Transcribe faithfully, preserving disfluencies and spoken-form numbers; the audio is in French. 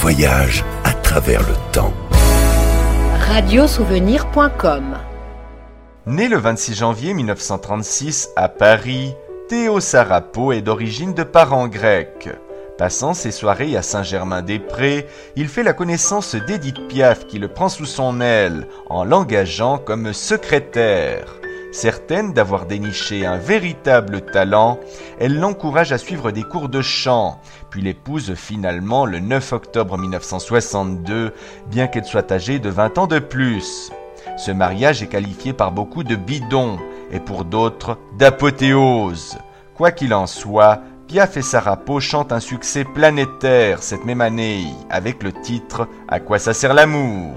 voyage à travers le temps. radiosouvenir point com. Né le vingt-six janvier mille neuf cent trente-six à Paris, Théo Sarapo est d'origine de parents grecs. Passant ses soirées à Saint-Germain-des-Prés, il fait la connaissance d'Édith Piaf qui le prend sous son aile en l'engageant comme secrétaire. Certaine d'avoir déniché un véritable talent, elle l'encourage à suivre des cours de chant, puis l'épouse finalement le neuf octobre mille neuf cent soixante-deux, bien qu'elle soit âgée de vingt ans de plus. Ce mariage est qualifié par beaucoup de bidon et pour d'autres d'apothéose. Quoi qu'il en soit, Piaf et Sarapo chantent un succès planétaire cette même année avec le titre « À quoi ça sert l'amour ?»